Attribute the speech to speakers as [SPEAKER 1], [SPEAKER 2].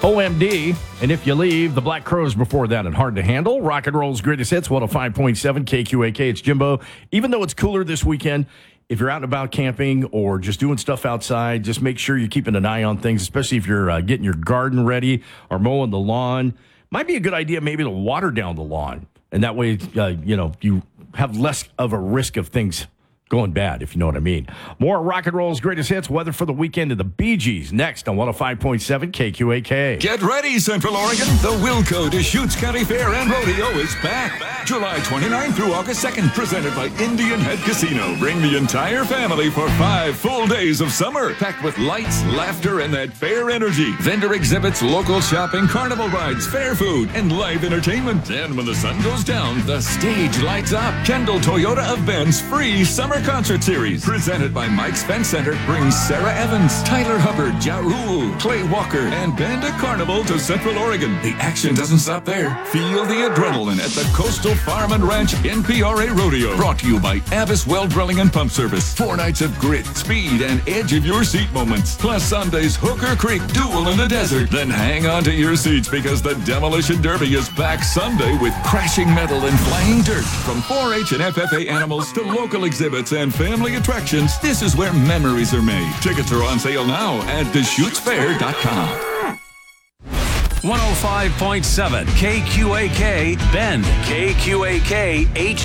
[SPEAKER 1] OMD, and if you leave, the Black Crowes before that, and Hard to Handle. Rock and Roll's Greatest Hits, 105.7 KQAK. It's Jimbo. Even though it's cooler this weekend, if you're out and about camping or just doing stuff outside, just make sure you're keeping an eye on things, especially if you're getting your garden ready or mowing the lawn. Might be a good idea maybe to water down the lawn, and that way, you have less of a risk of things going bad, if you know what I mean. More Rock and Roll's Greatest Hits, weather for the weekend, and the Bee Gees next on 105.7 KQAK.
[SPEAKER 2] Get ready, Central Oregon. The Wilco Deschutes County Fair and Rodeo is back. July 29th through August 2nd, presented by Indian Head Casino. Bring the entire family for 5 full days of summer, packed with lights, laughter, and that fair energy. Vendor exhibits, local shopping, carnival rides, fair food, and live entertainment. And when the sun goes down, the stage lights up. Kendall Toyota of Ben's free summer concert series, presented by Mike's Fence Center, brings Sarah Evans, Tyler Hubbard, Ja Rule, Clay Walker, and Banda Carnival to Central Oregon. The action doesn't stop there. Feel the adrenaline at the Coastal Farm and Ranch NPRA Rodeo. Brought to you by Abbas Well Drilling and Pump Service. 4 nights of grit, speed, and edge of your seat moments. Plus Sunday's Hooker Creek Duel in the Desert. Then hang on to your seats because the Demolition Derby is back Sunday with crashing metal and flying dirt. From 4-H and FFA animals to local exhibits and family attractions, this is where memories are made. Tickets are on sale now at DeschutesFair.com.
[SPEAKER 3] 105.7 KQAK Bend, KQAK